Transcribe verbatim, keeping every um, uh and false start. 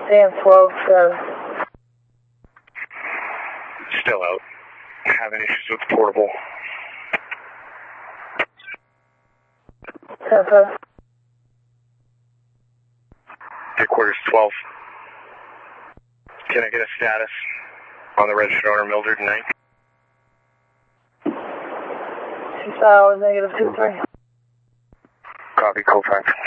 Dan twelve seven. Still out. Having issues with the portable. ten five. Headquarters twelve. Can I get a status on the registered owner Mildred tonight? Six hours, negative two three. Copy, Colfax.